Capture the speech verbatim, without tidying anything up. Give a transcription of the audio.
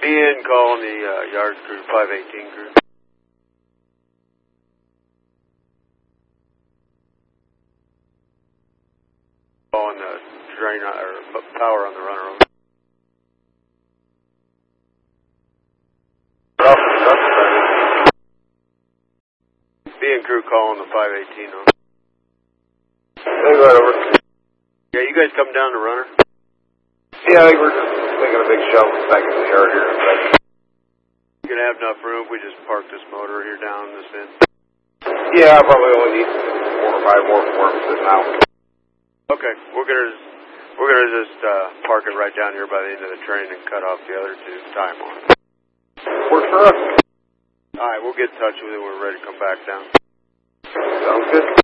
Be in calling the uh, yard crew, five eighteen crew. Calling the drain or power on the runner. Be in crew calling the five eighteen on. Hey, go ahead, over. Yeah, you guys come down to runner? Yeah, I think we're just making a big shovel back in the yard here in a second. You gonna have enough room if we just park this motor here down this end? Yeah, I probably only need four or five more for it sitting out. Okay, we're gonna we're gonna just uh, park it right down here by the end of the train and cut off the other two time on it. Works for us. All right, we'll get in touch with you when we're ready to come back down. Sounds good.